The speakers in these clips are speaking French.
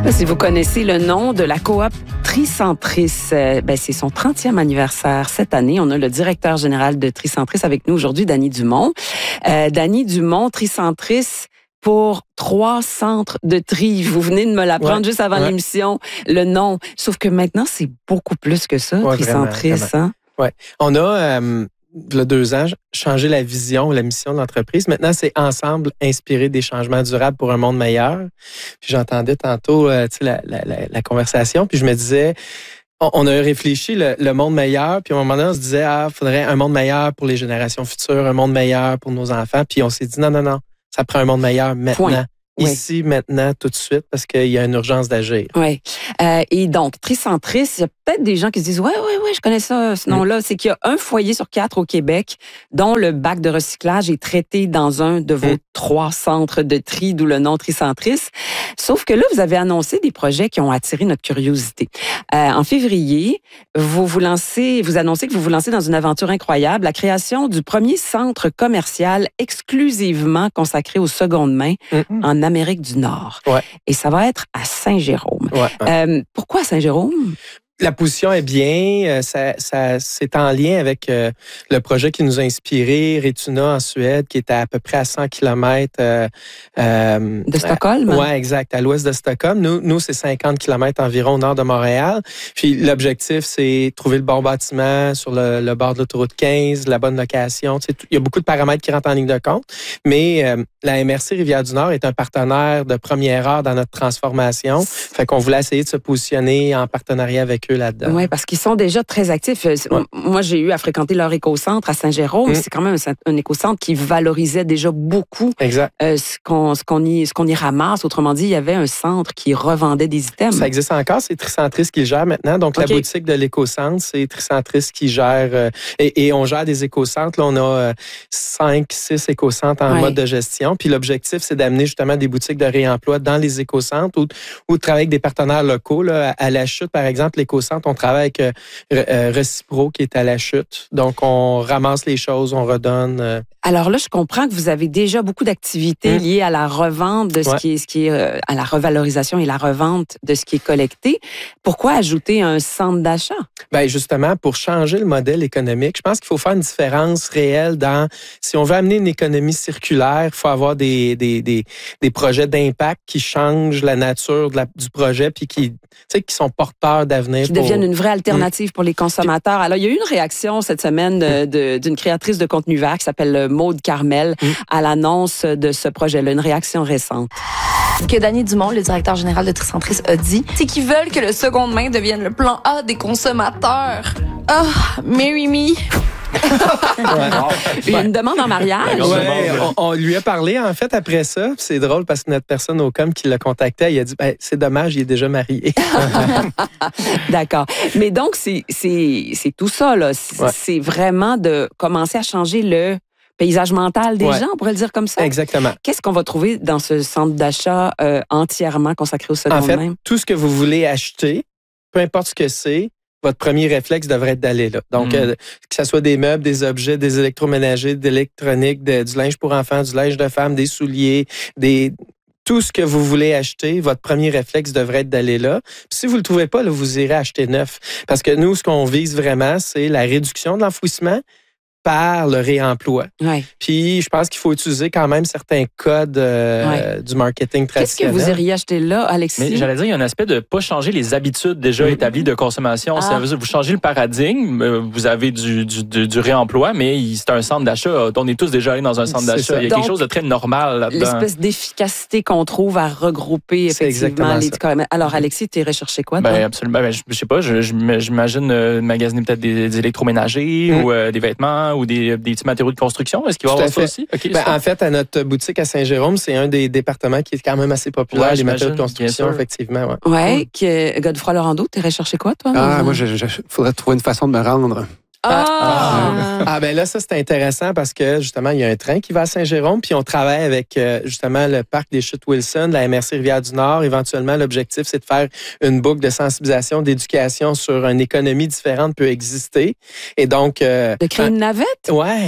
pas si vous connaissez le nom de la coop Tricentris. C'est son 30e anniversaire cette année. On a le directeur général de Tricentris avec nous aujourd'hui, Dany Dumont. Dany Dumont, Tricentris, pour 3 centres de tri. Vous venez de me l'apprendre juste avant l'émission, le nom. Sauf que maintenant, c'est beaucoup plus que ça, Tricentris. Hein? Oui. On a, il y a 2 ans, changé la vision, la mission de l'entreprise. Maintenant, c'est ensemble inspirer des changements durables pour un monde meilleur. Puis j'entendais tantôt la conversation, puis je me disais, on a réfléchi le monde meilleur, puis à un moment donné, on se disait, il faudrait un monde meilleur pour les générations futures, un monde meilleur pour nos enfants. Puis on s'est dit, non, ça prend un monde meilleur maintenant. Point. Ici, maintenant, tout de suite, parce qu'il y a une urgence d'agir. Oui. Et donc, Tricentris, il y a peut-être des gens qui se disent, ouais, je connais ça, ce nom-là. C'est qu'il y a 1 foyer sur 4 au Québec dont le bac de recyclage est traité dans un de vos 3 centres de tri, d'où le nom Tricentris. Sauf que là, vous avez annoncé des projets qui ont attiré notre curiosité. En février, vous annoncez que vous vous lancez dans une aventure incroyable, la création du premier centre commercial exclusivement consacré aux secondes mains en Amérique du Nord. Ouais. Et ça va être à Saint-Jérôme. Ouais. Pourquoi Saint-Jérôme? La position est bien, c'est en lien avec le projet qui nous a inspiré, Retuna en Suède, qui est à peu près à 100 km de Stockholm. Oui, exact, à l'ouest de Stockholm. Nous, c'est 50 km environ au nord de Montréal. Puis l'objectif, c'est trouver le bon bâtiment sur le bord de l'autoroute 15, la bonne location. Il y a beaucoup de paramètres qui rentrent en ligne de compte, mais la MRC Rivière-du-Nord est un partenaire de première heure dans notre transformation. Fait qu'on voulait essayer de se positionner en partenariat avec eux là-dedans. Oui, parce qu'ils sont déjà très actifs. Ouais. Moi, j'ai eu à fréquenter leur écocentre à Saint-Jérôme. C'est quand même un écocentre qui valorisait déjà beaucoup ce qu'on y ramasse. Autrement dit, il y avait un centre qui revendait des items. Ça existe encore, c'est Tricentris qui le gère maintenant. Donc, la boutique de l'écocentre, c'est Tricentris qui gère. Et on gère des écocentres. Là, on a 5-6 écocentres en mode de gestion. Puis l'objectif, c'est d'amener justement des boutiques de réemploi dans les écocentres ou de travailler avec des partenaires locaux. Là. À La Chute, par exemple, l'écocentre, on travaille avec Recipro qui est à La Chute. Donc, on ramasse les choses, on redonne. Alors là, je comprends que vous avez déjà beaucoup d'activités liées à la revente de ce qui est à la revalorisation et la revente de ce qui est collecté. Pourquoi ajouter un centre d'achat? Bien, justement, pour changer le modèle économique, je pense qu'il faut faire une différence réelle dans, si on veut amener une économie circulaire, il faut avoir des projets d'impact qui changent la nature du projet puis qui sont porteurs d'avenir. Qui deviennent une vraie alternative pour les consommateurs. Alors, il y a eu une réaction cette semaine d'une créatrice de contenu vert qui s'appelle Maude Carmel à l'annonce de ce projet-là, une réaction récente. Ce que Dany Dumont, le directeur général de Tricentris, a dit, c'est qu'ils veulent que le seconde main devienne le plan A des consommateurs. Marry me. Une demande en mariage. On lui a parlé, en fait, après ça. C'est drôle parce que notre personne au com qui l'a contacté, il a dit, c'est dommage, il est déjà marié. D'accord. Mais donc, c'est tout ça, là. C'est vraiment de commencer à changer le paysage mental des gens, on pourrait le dire comme ça. Exactement. Qu'est-ce qu'on va trouver dans ce centre d'achat entièrement consacré au seconde main? En fait, tout ce que vous voulez acheter, peu importe ce que c'est, votre premier réflexe devrait être d'aller là. Donc, que ce soit des meubles, des objets, des électroménagers, de l'électronique, du linge pour enfants, du linge de femmes, des souliers, tout ce que vous voulez acheter, votre premier réflexe devrait être d'aller là. Puis si vous ne le trouvez pas, là, vous irez acheter neuf. Parce que nous, ce qu'on vise vraiment, c'est la réduction de l'enfouissement par le réemploi. Puis, je pense qu'il faut utiliser quand même certains codes du marketing traditionnel. Qu'est-ce que vous iriez acheter là, Alexis? Mais j'allais dire, il y a un aspect de ne pas changer les habitudes déjà établies de consommation. Ça veut dire, vous changez le paradigme, vous avez du réemploi, mais c'est un centre d'achat. On est tous déjà allés dans un centre d'achat. Il y a quelque chose de très normal là-dedans. L'espèce d'efficacité qu'on trouve à regrouper effectivement les... Alors, Alexis, tu irais chercher quoi, toi? Absolument. Je sais pas, j'imagine magasiner peut-être des électroménagers ou des vêtements ou des petits matériaux de construction. Est-ce qu'il va y avoir ça aussi? En fait, à notre boutique à Saint-Jérôme, c'est un des départements qui est quand même assez populaire, les matériaux de construction, effectivement. Godefroy Laurando, tu irais chercher quoi, toi? Moi, il faudrait trouver une façon de me rendre. Ben là, ça, c'est intéressant parce que, justement, il y a un train qui va à Saint-Jérôme, puis on travaille avec, justement, le parc des Chutes Wilson, la MRC Rivière-du-Nord. Éventuellement, l'objectif, c'est de faire une boucle de sensibilisation, d'éducation sur une économie différente peut exister. Et donc... de créer une navette? Ouais.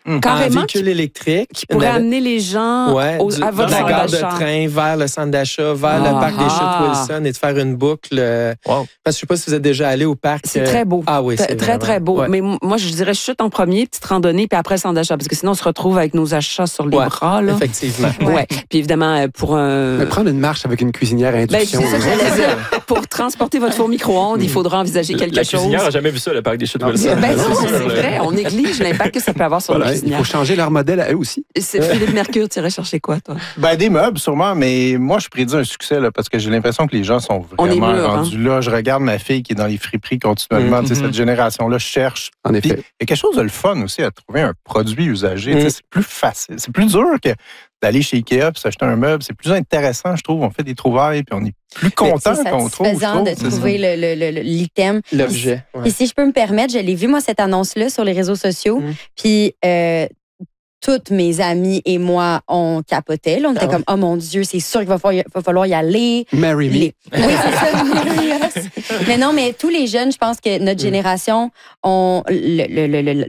Carrément, véhicule électrique. qui pourrait amener les gens à votre de la centre gare de d'achat. train vers le centre d'achat, vers le parc des Chutes Wilson et de faire une boucle. Parce que je ne sais pas si vous êtes déjà allé au parc. C'est très beau. Ah oui, c'est très, très beau. Ouais. Mais moi, je dirais chute en premier, petite randonnée, puis après le centre d'achat. Parce que sinon, on se retrouve avec nos achats sur les bras. Là. Effectivement. Ouais. Puis évidemment, pour un... Mais prendre une marche avec une cuisinière à induction. c'est ça que j'allais dire. Pour transporter votre four micro-ondes, il faudra envisager quelque La chose. cuisinière n'a jamais vu ça, le parc des Chutes Wilson. C'est vrai. On néglige l'impact que ça peut avoir sur la Il cuisinière. faut changer leur modèle à eux aussi. C'est Philippe Mercure, tu irais chercher quoi, toi? Des meubles, sûrement, mais moi, je prédis un succès, là, parce que j'ai l'impression que les gens sont vraiment rendus là. Je regarde ma fille qui est dans les friperies continuellement. Tu sais, cette génération-là cherche. En effet. Puis, il y a quelque chose de le fun aussi à trouver un produit usagé. Tu sais, c'est plus facile. C'est plus dur que d'aller chez Ikea et s'acheter un meuble. C'est plus intéressant, je trouve. On fait des trouvailles puis on est plus content qu'on trouve. C'est satisfaisant de trouver l'item. L'objet. Et si je peux me permettre, je l'ai vu, moi, cette annonce-là sur les réseaux sociaux. Puis, toutes mes amies et moi, on capotait. Là, on était comme, oh mon Dieu, c'est sûr qu'il va falloir y aller. Marry me. Oui, c'est ça. Marry us. Mais non, mais tous les jeunes, je pense que notre génération ont les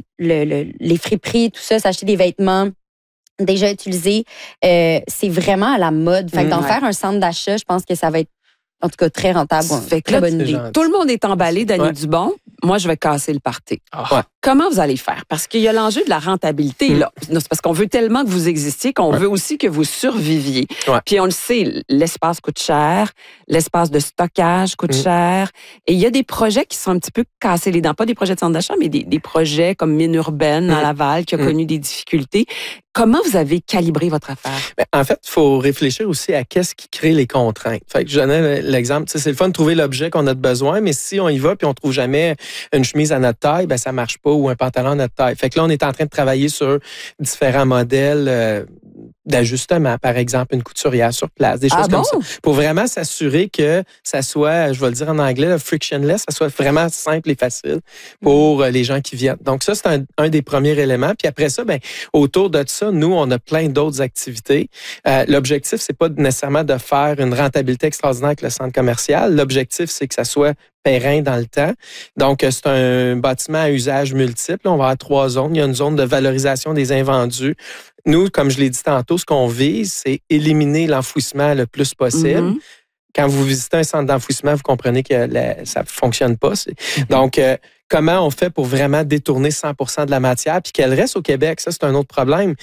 friperies, tout ça, s'acheter des vêtements déjà utilisés. C'est vraiment à la mode. Fait que d'en faire un centre d'achat, je pense que ça va être, en tout cas, très rentable. Très bonne idée. Tout le monde est emballé d'Annie Dubon. Moi, je vais casser le party. Comment vous allez faire? Parce qu'il y a l'enjeu de la rentabilité. Là. C'est parce qu'on veut tellement que vous existiez qu'on veut aussi que vous surviviez. Puis on le sait, l'espace coûte cher, l'espace de stockage coûte cher. Et il y a des projets qui sont un petit peu cassés les dents. Pas des projets de centre d'achat, mais des projets comme Mine Urbaine à Laval qui a connu des difficultés. Comment vous avez calibré votre affaire? En fait, il faut réfléchir aussi à qu'est-ce qui crée les contraintes. Fait que je donnais l'exemple. C'est le fun de trouver l'objet qu'on a besoin, mais si on y va puis on trouve jamais une chemise à notre taille, ça marche pas, ou un pantalon à notre taille. Fait que là, on est en train de travailler sur différents modèles d'ajustement, par exemple, une couturière sur place, des choses comme ça, pour vraiment s'assurer que ça soit, je vais le dire en anglais, frictionless, ça soit vraiment simple et facile pour les gens qui viennent. Donc ça, c'est un des premiers éléments. Puis après ça, autour de ça, nous, on a plein d'autres activités. L'objectif, c'est pas nécessairement de faire une rentabilité extraordinaire avec le centre commercial. L'objectif, c'est que ça soit périn dans le temps. Donc, c'est un bâtiment à usage multiple. On va avoir 3 zones. Il y a une zone de valorisation des invendus. Nous, comme je l'ai dit tantôt, ce qu'on vise, c'est éliminer l'enfouissement le plus possible. Quand vous visitez un centre d'enfouissement, vous comprenez que ça ne fonctionne pas. Donc, comment on fait pour vraiment détourner 100% de la matière puis qu'elle reste au Québec? Ça, c'est un autre problème.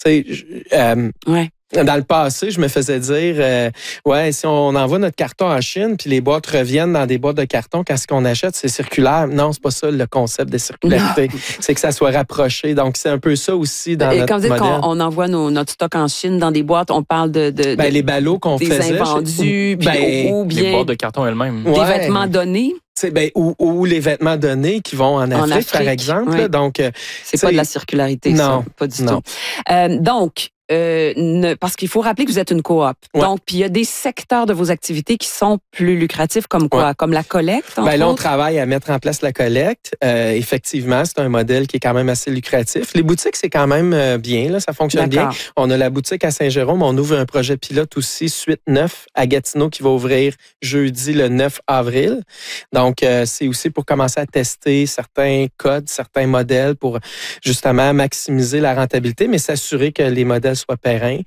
Dans le passé, je me faisais dire, si on envoie notre carton en Chine, puis les boîtes reviennent dans des boîtes de carton, quand ce qu'on achète, c'est circulaire. Non, c'est pas ça le concept de circularité. C'est que ça soit rapproché. Donc, c'est un peu ça aussi dans notre modèle. Quand on envoie notre stock en Chine dans des boîtes, on parle de les ballots qu'on faisait. Des invendus, ou bien... Les boîtes de carton elles-mêmes. Des vêtements donnés. Ou les vêtements donnés qui vont en Afrique, par exemple. Là, donc, c'est pas de la circularité, non, ça. Pas du tout. Donc, parce qu'il faut rappeler que vous êtes une coop. Donc, puis il y a des secteurs de vos activités qui sont plus lucratifs, comme quoi? Comme la collecte, là, on travaille à mettre en place la collecte. Effectivement, c'est un modèle qui est quand même assez lucratif. Les boutiques, c'est quand même bien, là, ça fonctionne bien. On a la boutique à Saint-Jérôme. On ouvre un projet pilote aussi, Suite 9, à Gatineau, qui va ouvrir jeudi le 9 avril. Donc, c'est aussi pour commencer à tester certains codes, certains modèles pour justement maximiser la rentabilité, mais s'assurer que les modèles soient périns.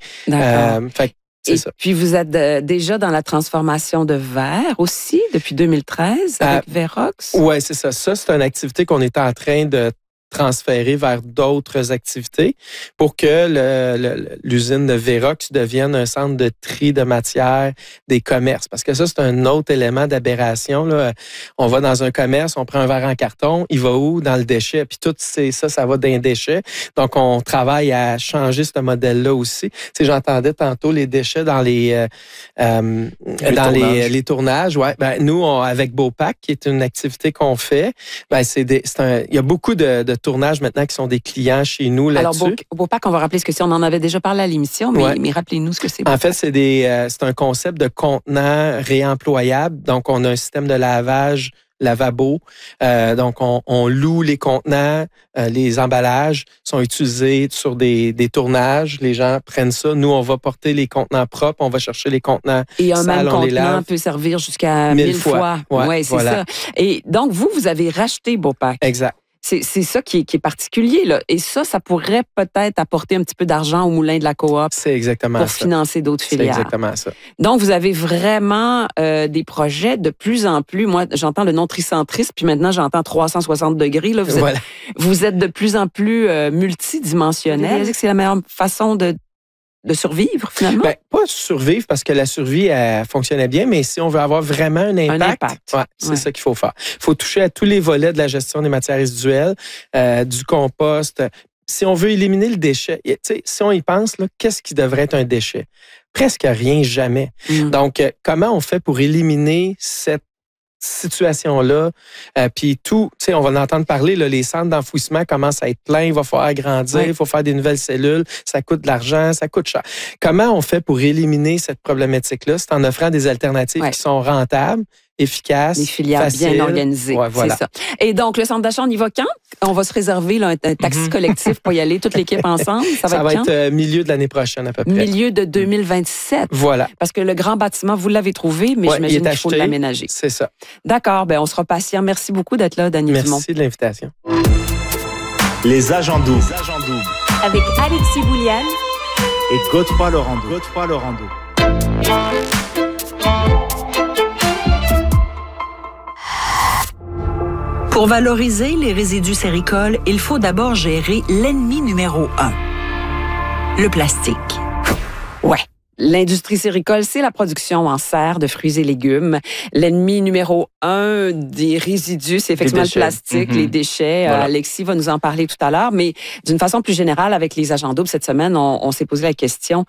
Puis vous êtes déjà dans la transformation de verre aussi depuis 2013 avec Verox? Oui, c'est ça. Ça, c'est une activité qu'on est en train de transférer vers d'autres activités pour que l'usine de Verox devienne un centre de tri de matière des commerces. Parce que ça, c'est un autre élément d'aberration. Là. On va dans un commerce, on prend un verre en carton, il va où? Dans le déchet. Puis tout ça va dans les déchets. Donc, on travaille à changer ce modèle-là aussi. Tu sais, j'entendais tantôt les déchets dans les tournages. Ouais. Nous, avec Beaupac, qui est une activité qu'on fait, il y a beaucoup de tournages maintenant qui sont des clients chez nous là-dessus. Alors, Beaupac, on va rappeler ce que c'est. On en avait déjà parlé à l'émission, mais rappelez-nous ce que c'est. En fait, c'est un concept de contenant réemployable. Donc, on a un système de lavage lavabo. Donc, on loue les contenants, les emballages sont utilisés sur des tournages. Les gens prennent ça. Nous, on va porter les contenants propres, on va chercher les contenants et un sales, même contenant peut servir jusqu'à 1000 fois. Ouais, c'est ça. Et donc, vous avez racheté Beaupac. Exact. C'est ça qui est particulier, là. Et ça pourrait peut-être apporter un petit peu d'argent au moulin de la coop. C'est exactement pour ça. financer d'autres filières. C'est exactement ça. Donc, vous avez vraiment des projets de plus en plus. Moi, j'entends le nom tricentriste, puis maintenant, j'entends 360 degrés. Là. Vous êtes de plus en plus multidimensionnel. C'est la meilleure façon de survivre, finalement? Ben, pas survivre, parce que la survie, elle fonctionnait bien, mais si on veut avoir vraiment un impact. C'est ça qu'il faut faire. Il faut toucher à tous les volets de la gestion des matières résiduelles, du compost. Si on veut éliminer le déchet, si on y pense, là, qu'est-ce qui devrait être un déchet? Presque rien, jamais. Donc, comment on fait pour éliminer cette situation-là? Puis tout, on va en entendre parler, là, les centres d'enfouissement commencent à être pleins, il va falloir agrandir, il faut faire des nouvelles cellules, ça coûte de l'argent, ça coûte cher. Comment on fait pour éliminer cette problématique-là? C'est en offrant des alternatives qui sont rentables, efficaces, des filières faciles, bien organisées. Ouais, voilà. C'est ça. Et donc, le centre d'achat, on y va quand? On va se réserver là, un taxi collectif pour y aller, toute l'équipe ensemble. Ça va être milieu de l'année prochaine à peu près. Milieu de 2027. Voilà. Parce que le grand bâtiment, vous l'avez trouvé, mais j'imagine qu'il faut l'aménager. C'est ça. D'accord, on sera patient. Merci beaucoup d'être là, Daniel Dumont. Merci de l'invitation. Les agents doubles. Avec Alexis Bouliane et Godefroy Laurando. Pour valoriser les résidus séricoles, il faut d'abord gérer l'ennemi numéro 1, le plastique. Ouais. L'industrie séricole, c'est la production en serre de fruits et légumes. L'ennemi numéro 1 des résidus, c'est effectivement le plastique, les déchets. Voilà. Alexis va nous en parler tout à l'heure. Mais d'une façon plus générale, avec les agents doubles cette semaine, on s'est posé la question,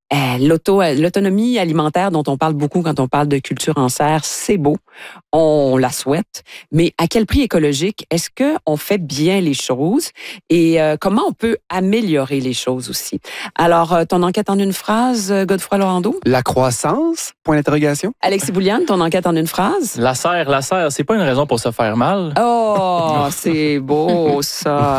l'autonomie alimentaire dont on parle beaucoup quand on parle de culture en serre, c'est beau, on la souhaite, mais à quel prix écologique? Est-ce qu'on fait bien les choses? Et comment on peut améliorer les choses aussi? Alors, ton enquête en une phrase, Godefroy Laurando? La croissance, point d'interrogation. Alexis Bouliane, ton enquête en une phrase? La serre, c'est pas une raison pour se faire mal. Oh, c'est beau ça.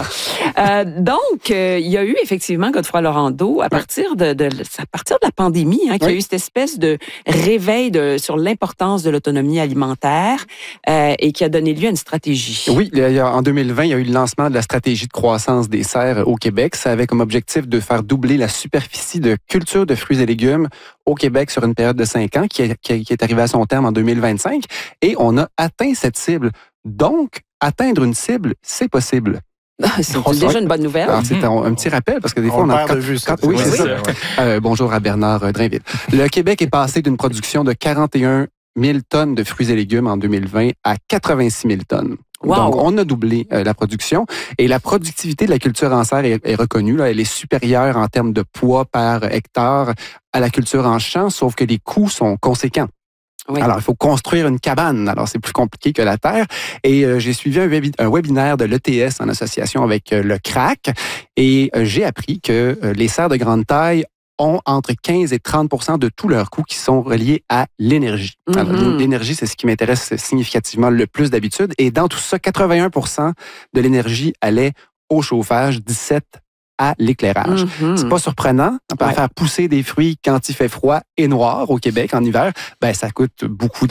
Donc, il y a eu effectivement, Godefroy Laurando, à partir de la pandémie, qu'il y a eu cette espèce de réveil sur l'importance de l'autonomie alimentaire et qui a donné lieu à une stratégie. Oui, en 2020, il y a eu le lancement de la stratégie de croissance des serres au Québec. Ça avait comme objectif de faire doubler la superficie de culture de fruits et légumes au Québec sur une période de 5 ans qui est arrivée à son terme en 2025. Et on a atteint cette cible. Donc, atteindre une cible, c'est possible. C'est déjà une bonne nouvelle. Alors, c'est un petit rappel, parce que des fois, on a... Oui, c'est ça. Bonjour à Bernard Drainville. Le Québec est passé d'une production de 41 000 tonnes de fruits et légumes en 2020 à 86 000 tonnes. Wow. Donc, on a doublé la production et la productivité de la culture en serre est reconnue. Là, elle est supérieure en termes de poids par hectare à la culture en champ, sauf que les coûts sont conséquents. Oui. Alors, il faut construire une cabane. Alors, c'est plus compliqué que la terre. Et j'ai suivi un webinaire de l'ETS en association avec le CRAC et j'ai appris que les serres de grande taille ont entre 15 et 30 de tous leurs coûts qui sont reliés à l'énergie. Alors, l'énergie, c'est ce qui m'intéresse significativement le plus d'habitude. Et dans tout ça, 81 de l'énergie allait au chauffage, 17 à l'éclairage. C'est pas surprenant. On peut faire pousser des fruits quand il fait froid et noir au Québec en hiver. Ça coûte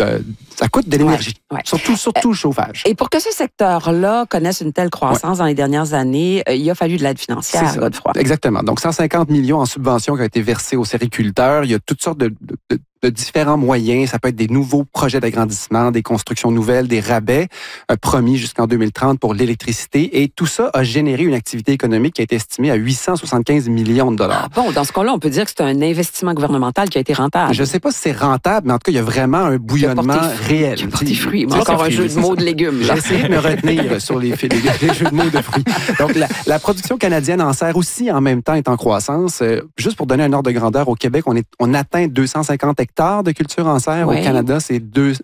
de l'énergie. Surtout le chauffage. Et pour que ce secteur-là connaisse une telle croissance dans les dernières années, il a fallu de l'aide financière, Godefroy. Exactement. Donc, 150 millions en subventions qui ont été versées aux sériculteurs. Il y a toutes sortes de différents moyens. Ça peut être des nouveaux projets d'agrandissement, des constructions nouvelles, des rabais promis jusqu'en 2030 pour l'électricité. Et tout ça a généré une activité économique qui a été estimée à 875 millions de dollars. Ah bon, dans ce cas-là, on peut dire que c'est un investissement gouvernemental qui a été rentable. Je ne sais pas si c'est rentable, mais en tout cas, il y a vraiment un bouillonnement réel. Qui a porté fruit. Encore un jeu de mots de légumes. J'ai essayé de me retenir sur les jeux de mots de fruits. Donc, la production canadienne en serre aussi, en même temps, est en croissance. Juste pour donner un ordre de grandeur, au Québec, on atteint 250 hectares de culture en serre. Au Canada, c'est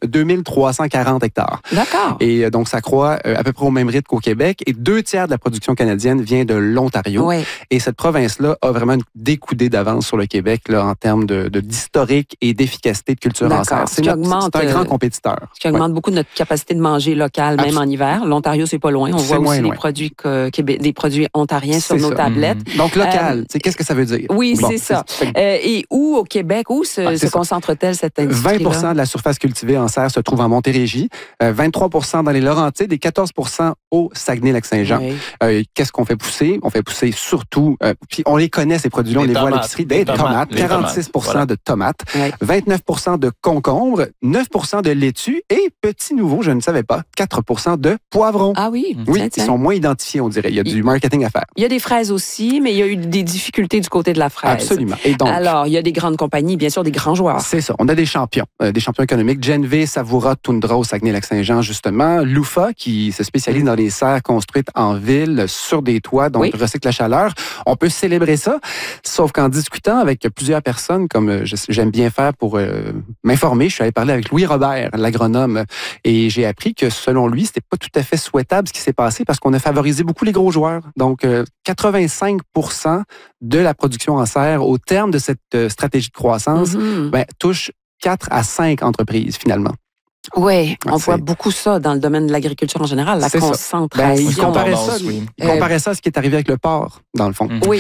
2340 hectares. D'accord. Et donc, ça croît à peu près au même rythme qu'au Québec. Et 2/3 de la production canadienne vient de l'Ontario. Oui. Et cette province-là a vraiment une découdée d'avance sur le Québec là, en termes d'historique et d'efficacité de culture en serre. C'est un grand compétiteur. Ce qui augmente beaucoup notre capacité de manger local, même en hiver. L'Ontario, c'est pas loin. On voit aussi des produits ontariens sur nos tablettes. Donc, local, qu'est-ce que ça veut dire? Oui, c'est ça. Et où au Québec, où se concentre concentre-t-elle, cette industrie-là? 20 de la surface cultivée en serre se trouve en Montérégie, 23 dans les Laurentides et 14 au Saguenay-Lac-Saint-Jean. Oui. Qu'est-ce qu'on fait pousser? On fait pousser surtout, puis on les connaît, ces produits-là, on les voit à l'épicerie, des tomates, 46 de tomates, 29 de concombres, 9 de laitue et, petit nouveau, je ne savais pas, 4 de poivrons. Ah oui? Oui, ils sont moins identifiés, on dirait. Il y a du marketing à faire. Il y a des fraises aussi, mais il y a eu des difficultés du côté de la fraise. Absolument. Et donc, alors, il y a des grandes compagnies, bien sûr, des grands joueurs. C'est ça. On a des champions économiques. Genv, Savoura, Tundra au Saguenay-Lac-Saint-Jean, justement. Loufa, qui se spécialise dans les serres construites en ville, sur des toits, donc recycle la chaleur. On peut célébrer ça, sauf qu'en discutant avec plusieurs personnes, comme j'aime bien faire pour m'informer, je suis allé parler avec Louis Robert, l'agronome, et j'ai appris que, selon lui, c'était pas tout à fait souhaitable ce qui s'est passé parce qu'on a favorisé beaucoup les gros joueurs. Donc, 85 de la production en serre, au terme de cette stratégie de croissance, touche 4 à 5 entreprises, finalement. Oui, on voit beaucoup ça dans le domaine de l'agriculture en général, la concentration. Il comparait ça à ce qui est arrivé avec le porc, dans le fond. Oui.